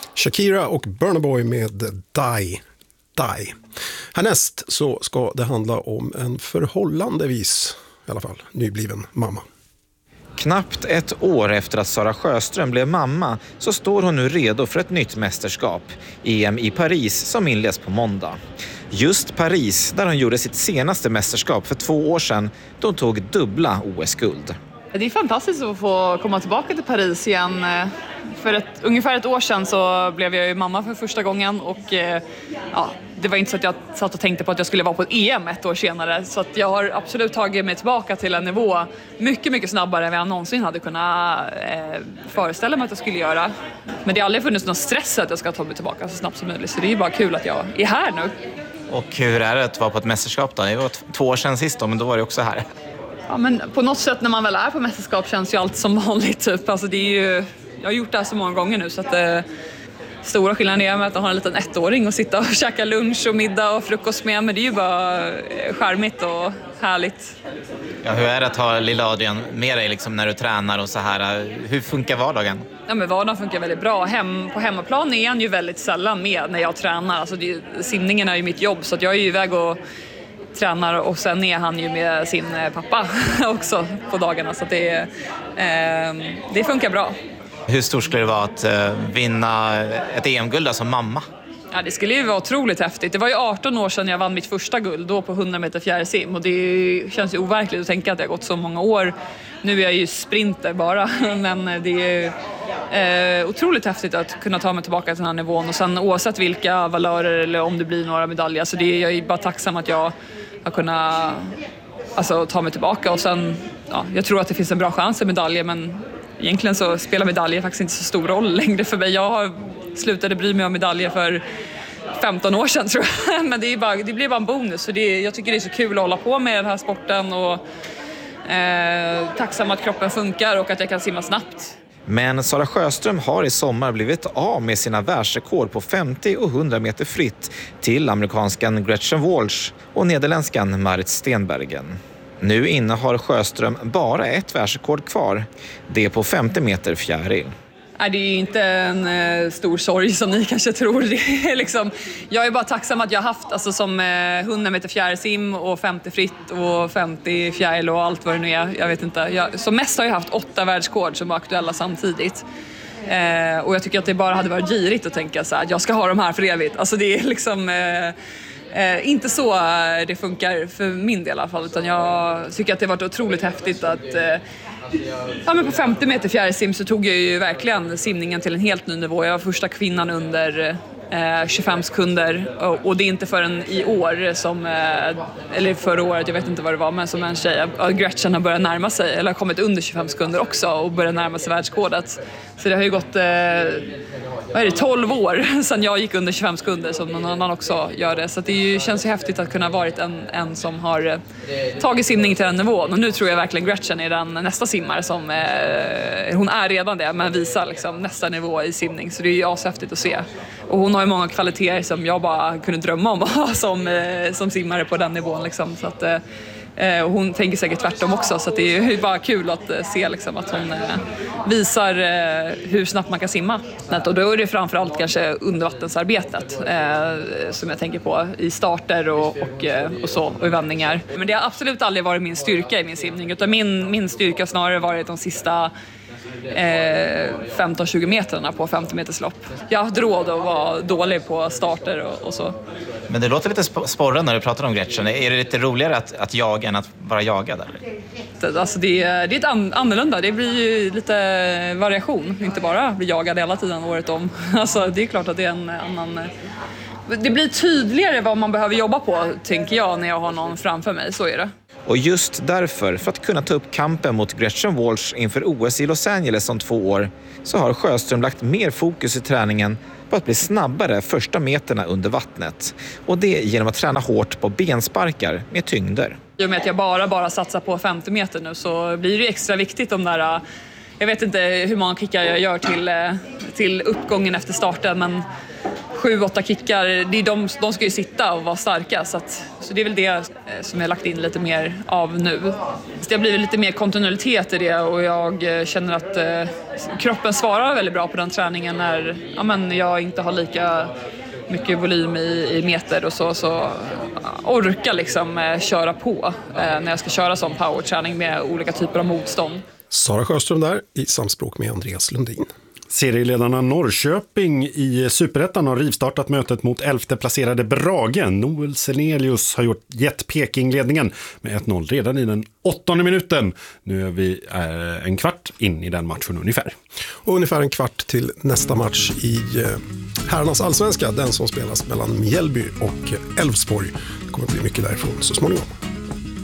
Shakira och Burna Boy med Die. Härnäst så ska det handla om en förhållandevis, i alla fall, nybliven mamma. Knappt ett år efter att Sara Sjöström blev mamma så står hon nu redo för ett nytt mästerskap. EM i Paris som inleds på måndag. Just Paris där hon gjorde sitt senaste mästerskap för 2 år sedan då hon tog dubbla OS-guld. Det är fantastiskt att få komma tillbaka till Paris igen. För ungefär ett år sedan så blev jag ju mamma för första gången och det var inte så att jag satt och tänkte på att jag skulle vara på ett EM ett år senare. Så att jag har absolut tagit mig tillbaka till en nivå mycket, mycket snabbare än vad jag någonsin hade kunnat föreställa mig att jag skulle göra. Men det har aldrig funnits någon stress att jag ska ta mig tillbaka så snabbt som möjligt. Så det är ju bara kul att jag är här nu. Och hur är det att vara på ett mästerskap då? Det var 2 år sedan sist då, men då var det också här. Ja, men på något sätt när man väl är på mästerskap känns ju allt som vanligt typ. Alltså det är ju, jag har gjort det här så många gånger nu så att stora skillnaden är med att ha en liten 1-åring och sitta och käka lunch och middag och frukost med. Men det är ju bara charmigt och härligt. Ja, hur är det att ha lilla Adrian med dig liksom när du tränar och så här? Hur funkar vardagen? Ja, men vardagen funkar väldigt bra. På hemmaplan är han ju väldigt sällan med när jag tränar. Alltså simningen är ju mitt jobb så att jag är ju iväg och tränar och sen är han ju med sin pappa också på dagarna så att det funkar bra. Hur stort skulle det vara att vinna ett EM-guld som mamma? Ja, det skulle ju vara otroligt häftigt. Det var ju 18 år sedan jag vann mitt första guld då på 100 meter fjärilsim och det känns ju overkligt att tänka att det har gått så många år. Nu är jag ju sprinter bara men det är otroligt häftigt att kunna ta mig tillbaka till den här nivån och sen oavsett vilka valörer eller om det blir några medaljer så jag är bara tacksam att jag har kunnat ta mig tillbaka och sen jag tror att det finns en bra chans till medaljer men egentligen så spelar medaljer faktiskt inte så stor roll längre för mig. Jag slutade bry mig om medaljer för 15 år sedan tror jag. Men det blir bara en bonus. Så jag tycker det är så kul att hålla på med den här sporten och tacksam att kroppen funkar och att jag kan simma snabbt. Men Sara Sjöström har i sommar blivit av med sina världsrekord på 50 och 100 meter fritt till amerikanskan Gretchen Walsh och nederländskan Marit Stenbergen. Nu innehar Sjöström bara ett världsrekord kvar. Det är på 50 meter fjäril. Nej, det är ju inte en stor sorg som ni kanske tror. Det är jag är bara tacksam att jag har haft som 100 meter fjärilsim och 50 fritt och 50 fjäril och allt vad det nu är. Jag vet inte. Som mest har jag haft 8 världsrekord som var aktuella samtidigt. Och jag tycker att det bara hade varit girigt att tänka så här, att jag ska ha de här för evigt. Alltså det är inte så det funkar för min del i alla fall, utan jag tycker att det har varit otroligt häftigt att men på 50 meter fjärilsim så tog jag ju verkligen simningen till en helt ny nivå. Jag var första kvinnan under 25 sekunder och det är inte förrän i år eller förra året, jag vet inte vad det var, men som en tjej, Gretchen har börjat närma sig eller har kommit under 25 sekunder också och börjat närma sig världsrekordet. Så det har ju gått 12 år sedan jag gick under 25 sekunder som någon annan också gör det. Så det känns ju häftigt att kunna ha varit en som har tagit simning till den nivån. Och nu tror jag verkligen Gretchen är den nästa simmare som hon är redan det, men visar nästa nivå i simning. Så det är ju ashäftigt att se. Och hon har ju många kvaliteter som jag bara kunde drömma om som simmare på den nivån. Så att, och hon tänker säkert tvärtom också, så att det är ju bara kul att se att hon visar hur snabbt man kan simma. Och då är det framförallt kanske undervattensarbetet som jag tänker på i starter och i vändningar. Men det har absolut aldrig varit min styrka i min simning, utan min styrka snarare varit de sista 15-20 meterna på 50 meters lopp. Jag har haft råd att vara dålig på starter och så. Men det låter lite sporrande när du pratar om Gretchen. Är det lite roligare att jaga än att vara jagad? Alltså det är ett annorlunda. Det blir ju lite variation. Inte bara bli jagad hela tiden året om. Alltså det är klart att det är en annan... Det blir tydligare vad man behöver jobba på, tänker jag, när jag har någon framför mig. Så är det. Och just därför, för att kunna ta upp kampen mot Gretchen Walsh inför OS i Los Angeles om 2 år, så har Sjöström lagt mer fokus i träningen på att bli snabbare första meterna under vattnet. Och det genom att träna hårt på bensparkar med tyngder. I och med att jag bara satsar på 50 meter nu så blir det extra viktigt de där... Jag vet inte hur många kickar jag gör till uppgången efter starten, men 7-8 kickar, det är de ska ju sitta och vara starka. Så det är väl det som jag har lagt in lite mer av nu. Så det har blivit lite mer kontinuitet i det och jag känner att kroppen svarar väldigt bra på den träningen när jag inte har lika mycket volym i meter och så orkar liksom köra på när jag ska köra som powerträning med olika typer av motstånd. Sara Sjöström där i samspråk med Andreas Lundin. Serieledarna Norrköping i Superettan har rivstartat mötet mot 11:e placerade Brage. Noel Senelius har gett Peking-ledningen med 1-0 redan i den 8:e minuten. Nu är vi en kvart in i den matchen ungefär. Och ungefär en kvart till nästa match i herrarnas allsvenska, den som spelas mellan Mjällby och Elfsborg. Det kommer att bli mycket därifrån så småningom.